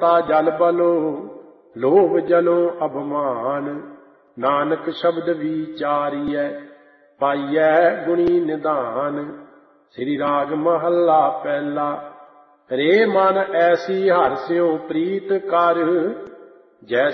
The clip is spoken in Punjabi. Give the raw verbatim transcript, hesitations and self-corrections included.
ਮਮਤਾ ਜਲ ਬਲੋ, ਲੋਭ ਜਲੋ ਅਭਮਾਨ। ਨਾਨਕ ਸ਼ਬਦ ਵਿਚਾਰੀਐ, ਪਾਈਐ ਗੁਣੀ ਨਿਧਾਨ। ਸ੍ਰੀ ਰਾਗ ਮਹੱਲਾ ਪਹਿਲਾ। ਰੇ ਮਨ ਐਸੀ ਹਰਿ ਸਿਉ ਪ੍ਰੀਤ ਕਰ, ਜੈਸੀ